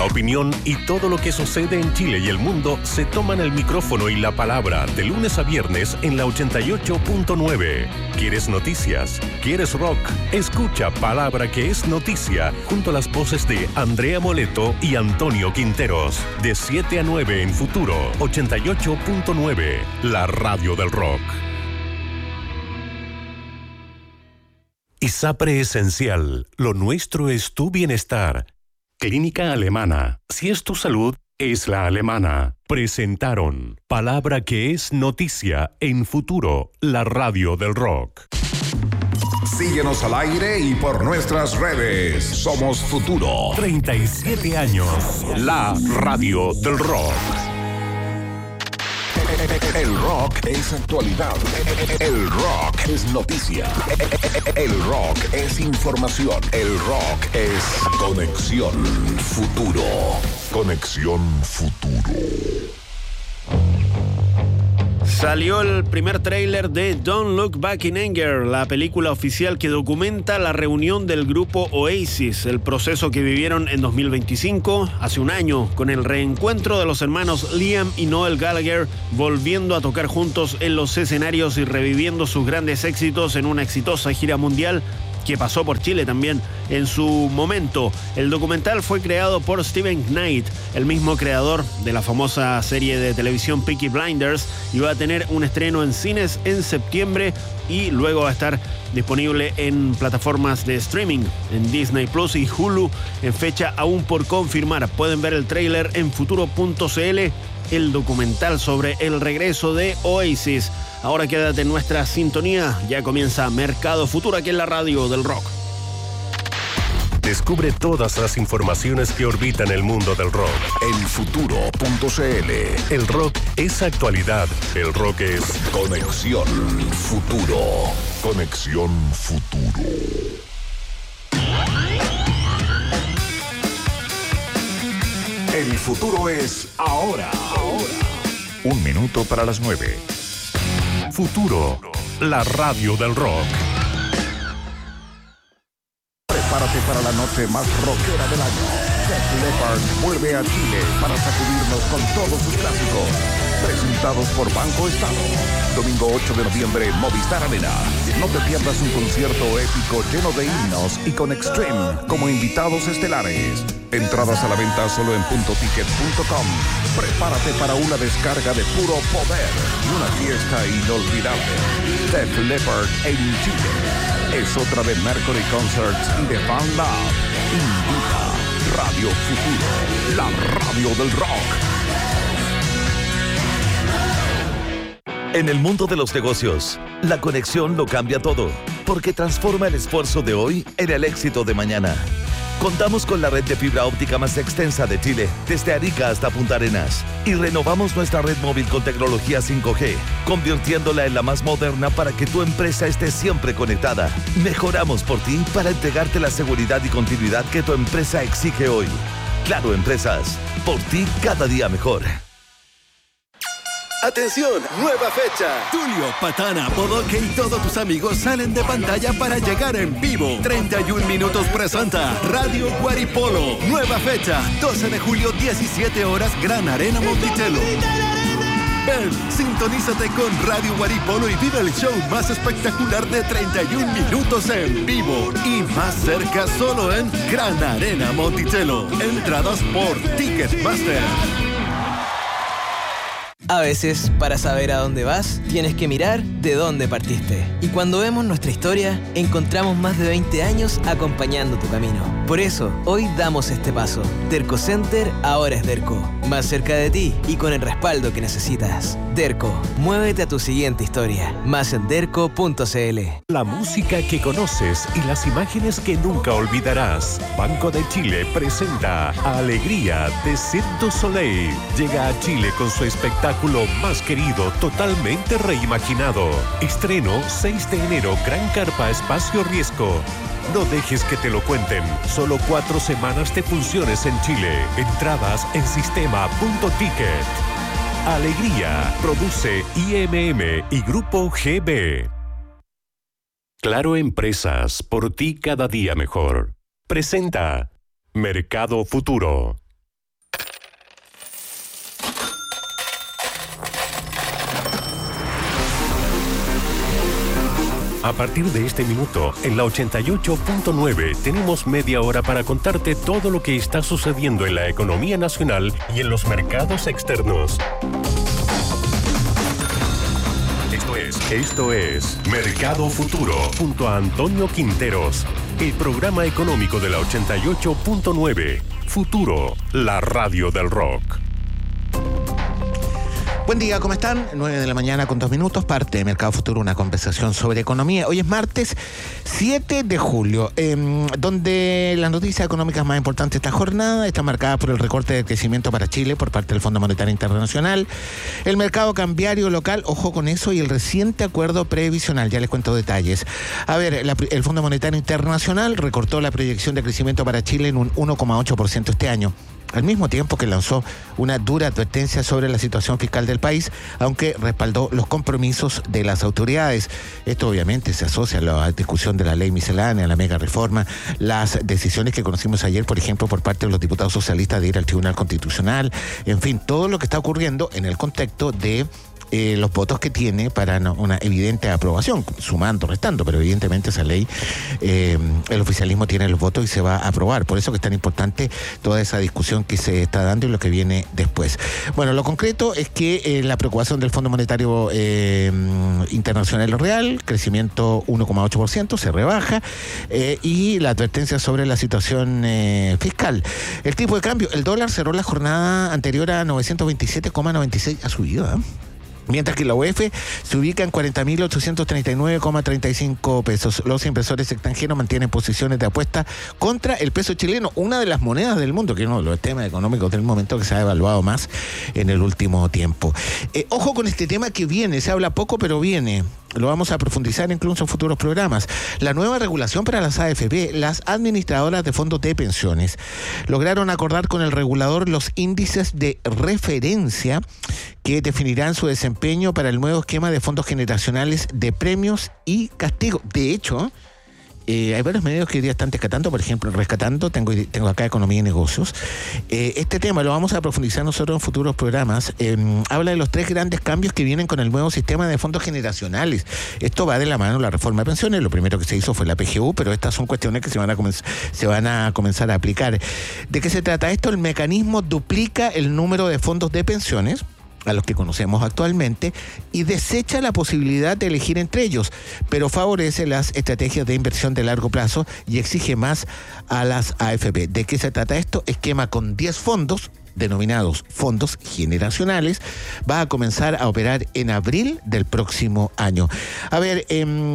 opinión y todo lo que sucede en Chile y el mundo se toman el micrófono y la palabra de lunes a viernes en la 88.9. ¿Quieres noticias? ¿Quieres rock? Escucha Palabra que es noticia junto a las voces de Andrea Moleto y Antonio Quinteros. De 7 a 9 en Futuro 88.9, la radio del rock. ISAPRE Esencial, lo nuestro es tu bienestar. Clínica Alemana, si es tu salud, es la alemana. Presentaron Palabra que es noticia en Futuro, la radio del rock. Síguenos al aire y por nuestras redes. Somos Futuro. 37 años, la radio del rock. El rock es actualidad. El rock es noticia. El rock es información. El rock es Conexión Futuro. Conexión Futuro. Salió el primer tráiler de Don't Look Back in Anger, la película oficial que documenta la reunión del grupo Oasis, el proceso que vivieron en 2025, hace un año, con el reencuentro de los hermanos Liam y Noel Gallagher, volviendo a tocar juntos en los escenarios y reviviendo sus grandes éxitos en una exitosa gira mundial que pasó por Chile también en su momento. El documental fue creado por Steven Knight, el mismo creador de la famosa serie de televisión Peaky Blinders, y va a tener un estreno en cines en septiembre y luego va a estar disponible en plataformas de streaming, en Disney Plus y Hulu, en fecha aún por confirmar. Pueden ver el tráiler en futuro.cl, el documental sobre el regreso de Oasis. Ahora quédate en nuestra sintonía, ya comienza Mercado Futuro aquí en la radio del rock. Descubre todas las informaciones que orbitan el mundo del rock en futuro.cl. El rock es actualidad, el rock es Conexión Futuro. Conexión Futuro. El futuro es ahora. 1 minuto para las 9. Futuro, la radio del rock. Prepárate para la noche más rockera del año. Def Leppard vuelve a Chile para sacudirnos con todos sus clásicos. Presentados por Banco Estado. Domingo 8 de noviembre, Movistar Arena. No te pierdas un concierto épico lleno de himnos y con Extreme como invitados estelares. Entradas a la venta solo en puntoticket.com. Prepárate para una descarga de puro poder y una fiesta inolvidable. Def Leppard en Chile. Es otra de Mercury Concerts y de Fan Lab. Invita Radio Futuro, la radio del rock. En el mundo de los negocios, la conexión lo cambia todo, porque transforma el esfuerzo de hoy en el éxito de mañana. Contamos con la red de fibra óptica más extensa de Chile, desde Arica hasta Punta Arenas, y renovamos nuestra red móvil con tecnología 5G, convirtiéndola en la más moderna para que tu empresa esté siempre conectada. Mejoramos por ti para entregarte la seguridad y continuidad que tu empresa exige hoy. Claro Empresas, por ti cada día mejor. ¡Atención! ¡Nueva fecha! Tulio, Patana, Bodoque y todos tus amigos salen de pantalla para llegar en vivo. 31 Minutos presenta Radio Guaripolo. Nueva fecha, 12 de julio, 17 horas, Gran Arena Monticello. Ven, sintonízate con Radio Guaripolo y vive el show más espectacular de 31 minutos en vivo. Y más cerca solo en Gran Arena Monticello. Entradas por Ticketmaster. A veces, para saber a dónde vas, tienes que mirar de dónde partiste. Y cuando vemos nuestra historia, encontramos más de 20 años acompañando tu camino. Por eso, hoy damos este paso. Derco Center ahora es Derco. Más cerca de ti y con el respaldo que necesitas. Derco, muévete a tu siguiente historia. Más en derco.cl. La música que conoces y las imágenes que nunca olvidarás. Banco de Chile presenta Alegría de Cirque du Soleil. Llega a Chile con su espectáculo más querido, totalmente reimaginado. Estreno 6 de enero, Gran Carpa Espacio Riesgo. No dejes que te lo cuenten. Solo 4 semanas de funciones en Chile. Entradas en sistema.ticket. Alegría. Produce IMM y Grupo GB. Claro Empresas, por ti cada día mejor. Presenta Mercado Futuro. A partir de este minuto, en la 88.9 tenemos media hora para contarte todo lo que está sucediendo en la economía nacional y en los mercados externos. Esto es Mercado Futuro junto a Antonio Quinteros, el programa económico de la 88.9. Futuro, la radio del rock. Buen día, ¿cómo están? 9 de la mañana con 2 minutos, parte de Mercado Futuro, una conversación sobre economía. Hoy es martes 7 de julio, donde las noticias económicas más importantes de esta jornada están marcadas por el recorte de crecimiento para Chile por parte del Fondo Monetario Internacional, el mercado cambiario local, ojo con eso, y el reciente acuerdo previsional. Ya les cuento detalles. A ver, el Fondo Monetario Internacional recortó la proyección de crecimiento para Chile en un 1,8% este año, al mismo tiempo que lanzó una dura advertencia sobre la situación fiscal del país, aunque respaldó los compromisos de las autoridades. Esto obviamente se asocia a la discusión de la ley miscelánea, a la mega reforma, las decisiones que conocimos ayer, por ejemplo, por parte de los diputados socialistas de ir al Tribunal Constitucional, en fin, todo lo que está ocurriendo en el contexto de los votos que tiene para una evidente aprobación, sumando, restando, pero evidentemente esa ley, el oficialismo tiene los votos y se va a aprobar. Por eso que es tan importante toda esa discusión que se está dando y lo que viene después. Bueno, lo concreto es que la preocupación del Fondo Monetario Internacional es real, crecimiento 1,8%, se rebaja, y la advertencia sobre la situación fiscal. El tipo de cambio, el dólar cerró la jornada anterior a 927,96, ha subido, mientras que la UF se ubica en 40.839,35 pesos. Los inversores extranjeros mantienen posiciones de apuesta contra el peso chileno, una de las monedas del mundo, que es uno de los temas económicos del momento que se ha evaluado más en el último tiempo. Ojo con este tema que viene, se habla poco, pero viene. Lo vamos a profundizar incluso en futuros programas. La nueva regulación para las AFP, las administradoras de fondos de pensiones, lograron acordar con el regulador los índices de referencia que definirán su desempeño para el nuevo esquema de fondos generacionales de premios y castigos. De hecho, hay varios medios que hoy día están rescatando, tengo acá Economía y Negocios. Este tema lo vamos a profundizar nosotros en futuros programas. Habla de los 3 grandes cambios que vienen con el nuevo sistema de fondos generacionales. Esto va de la mano de la reforma de pensiones. Lo primero que se hizo fue la PGU, pero estas son cuestiones que se van a comenzar a aplicar. ¿De qué se trata esto? El mecanismo duplica el número de fondos de pensiones a los que conocemos actualmente y desecha la posibilidad de elegir entre ellos, pero favorece las estrategias de inversión de largo plazo y exige más a las AFP. ¿De qué se trata esto? Esquema con 10 fondos, denominados fondos generacionales, va a comenzar a operar en abril del próximo año. A ver,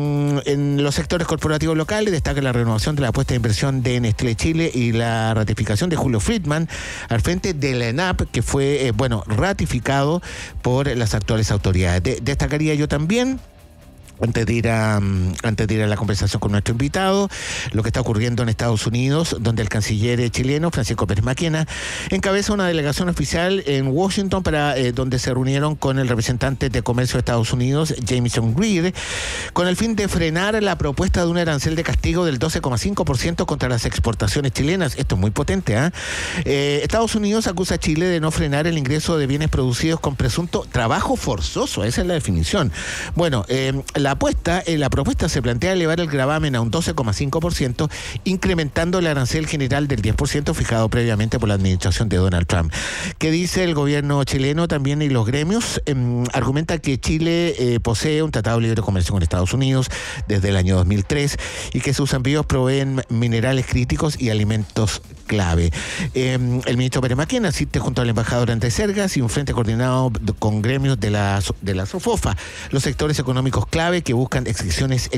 en los sectores corporativos locales destaca la renovación de la apuesta de inversión de Nestlé Chile y la ratificación de Julio Friedman al frente de la ENAP, que fue, ratificado por las actuales autoridades. Destacaría yo también, antes de ir a la conversación con nuestro invitado, lo que está ocurriendo en Estados Unidos, donde el canciller chileno, Francisco Pérez Maquena, encabeza una delegación oficial en Washington donde se reunieron con el representante de comercio de Estados Unidos, Jameson Greer, con el fin de frenar la propuesta de un arancel de castigo del 12,5% contra las exportaciones chilenas. Esto es muy potente, Estados Unidos acusa a Chile de no frenar el ingreso de bienes producidos con presunto trabajo forzoso, esa es la definición. Bueno, la propuesta se plantea elevar el gravamen a un 12,5%, incrementando el arancel general del 10% fijado previamente por la administración de Donald Trump. ¿Qué dice el gobierno chileno también y los gremios? Argumenta que Chile posee un tratado de libre comercio con Estados Unidos desde el año 2003 y que sus envíos proveen minerales críticos y alimentos clave. El ministro Pérez Maquena asiste junto al embajador Andrés Sergas y un frente coordinado con gremios de la SOFOFA, los sectores económicos clave que buscan exenciones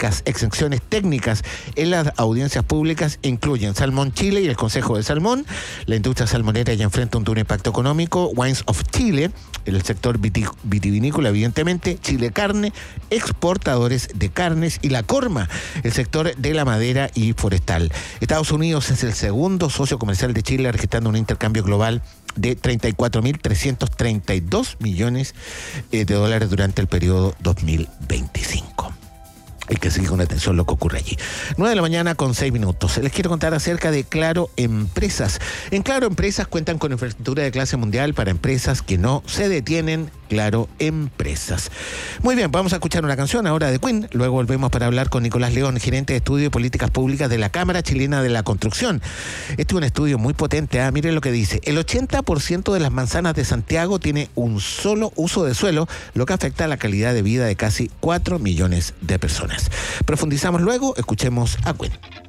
técnicas en las audiencias públicas incluyen Salmón Chile y el Consejo de Salmón. La industria salmonera ya enfrenta un duro impacto económico. Wines of Chile, el sector vitivinícola, evidentemente, Chile Carne, exportadores de carnes, y la Corma, el sector de la madera y forestal. Estados Unidos es el segundo socio comercial de Chile, registrando un intercambio global de 34.332 millones de dólares durante el periodo 2025. Hay que seguir con atención lo que ocurre allí. 9 de la mañana con 6 minutos. Les quiero contar acerca de Claro Empresas. En Claro Empresas cuentan con infraestructura de clase mundial para empresas que no se detienen, Claro Empresas. Muy bien, vamos a escuchar una canción ahora de Queen. Luego volvemos para hablar con Nicolás León, gerente de Estudio de Políticas Públicas de la Cámara Chilena de la Construcción. Este es un estudio muy potente. Miren lo que dice. El 80% de las manzanas de Santiago tiene un solo uso de suelo, lo que afecta a la calidad de vida de casi 4 millones de personas. Profundizamos luego, escuchemos a Queen.